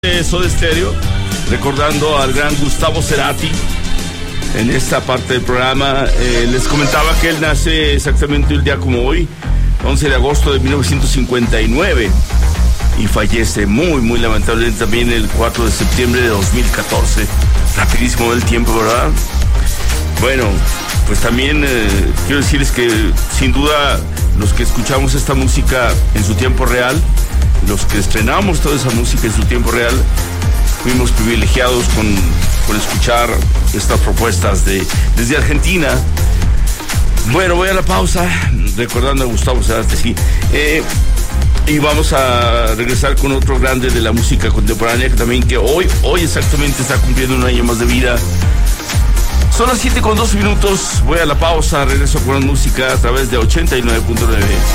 Soda Stereo, recordando al gran Gustavo Cerati. En esta parte del programa les comentaba que él nace exactamente el día como hoy, 11 de agosto de 1959, y fallece muy lamentablemente también el 4 de septiembre de 2014. Rapidísimo el tiempo, ¿verdad? Bueno, pues también quiero decirles que sin duda los que escuchamos esta música en su tiempo real, los que estrenamos toda esa música en su tiempo real, fuimos privilegiados con escuchar estas propuestas desde Argentina. Bueno, voy a la pausa, recordando a Gustavo Cerati, sí. Y vamos a regresar con otro grande de la música contemporánea, que también que hoy exactamente está cumpliendo un año más de vida. Son las 7:12. Voy a la pausa, regreso con la música a través de 89.9.